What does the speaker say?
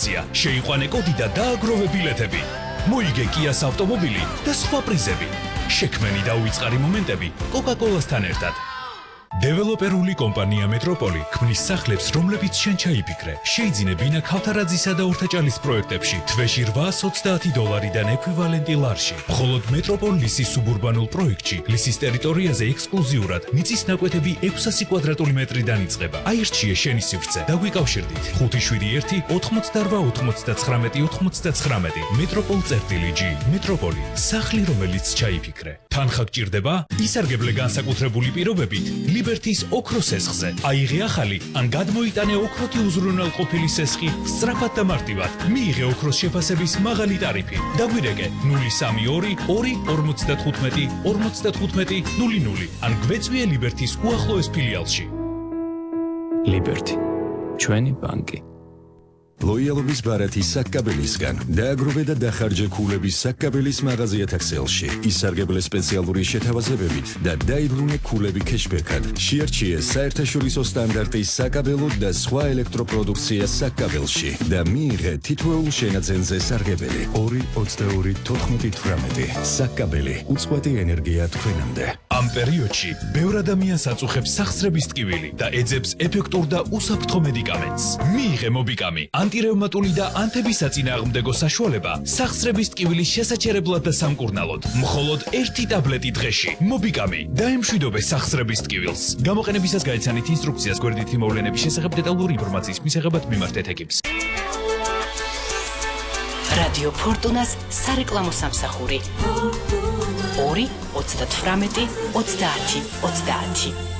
აკცია. შეიყვანე კოდი და დააგროვე ბილეთები. მოიგე Kia's ავტომობილი და სხვა პრიზები. შექმენი და უიწყარი მომენტები Coca-Cola-სთან ერთად. დეველოპერული კომპანია მეტროპოლი ქმნის სახლებს, რომლებიც შენ ჩაიფიქრე. შეიძინე ბინა ქავთარაძისა და ორთაჭალის პროექტებში თვეში $830-დან ექვივალენტი ლარში. მხოლოდ მეტროპოლ ლისის სუბურბანულ პროექტში ლისის ტერიტორიაზე ექსკლუზიურად მიწის ნაკვეთები 600 კვადრატული მეტრიდან იწყება. აირჩიე შენი სივრცე და გვიკავშირდით 571 88 99 მეტროპოლ.G. მეტროპოლი, სახლი, რომელიც ჩაიფიქრე. თანხა გჭირდება? ისარგებლე განსაკუთრებული პირობებით ლიბერთის ოქროს სესხზე. აიღე ახალი ან გადმოიტანე ოქროთი უზრუნველყოფილი სესხი სწრაფად და მარტივად. მიიღე ოქროს შეფასების მაღალი ტარიფი. დაგვირეკე 032 2 55 00 ან გვეწვიე ლიბერთის უახლოეს ფილიალში. ლიბერთი, ჩვენი ბანკი. ლოიალობის ბარათი საკკაბელისგან დააგროვე და დახარჯე ქულების საკკაბელის მაღაზიათა ქსელში. ისარგებლე სპეციალური შეთავაზებებით და დაიბრუნე ქულები ქეშბექად. შეარჩიე საერთაშორისო სტანდარტის საკაბელო და სხვა ელექტროპროდუქცია საკკაბელში და მიიღე თითოეულ შენაძენზე სარგებელი 2-22-14-18. საკკაბელი, უწყვეტი ენერგია თქვენამდე. ამ პერიოდში ბევრ ადამიანს აწუხებს სახსრების ტკივილი და ეძებს ეფექტურ და უსაფრთხო მედიკამენტს. მიიღე მობიკამი, ანტირევმატული და ანთებისაწინააღმდეგო საშუალება სახსრების ტკივილის შესაჩერებლად და სამკურნალოდ. მხოლოდ 1 ტაბლეტი დღეში. მობიკამი, დაემშვიდობე სახსრების ტკივილს. გამოყენებისას გაიცანით ინსტრუქციას გვერდითი მოვლენების შესახებ დეტალური ინფორმაციის მისაღებად მიმართეთ ეკიპს. რადიო ფორტუნას სარეკლამო სამსახური 2 38 30 30.